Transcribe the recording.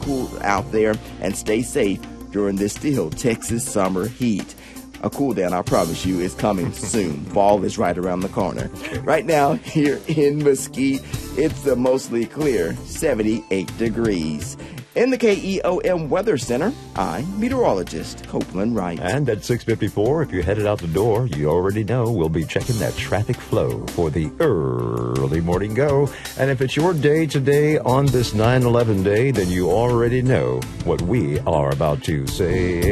cool out there and stay safe during this still Texas summer heat. A cool down, I promise you, is coming soon. Fall is right around the corner. Right now, here in Mesquite, it's a mostly clear 78 degrees. In the KEOM Weather Center, I'm meteorologist Copeland Wright. And at 6:54, if you're headed out the door, you already know we'll be checking that traffic flow for the early morning go. And if it's your day today on this 9/11 day, then you already know what we are about to say.